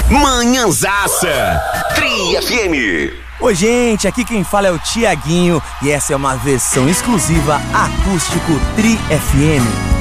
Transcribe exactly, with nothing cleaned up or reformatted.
Manhãzaça, Tri F M. Oi gente, aqui quem fala é o Tiaguinho e essa é uma versão exclusiva acústico Tri F M.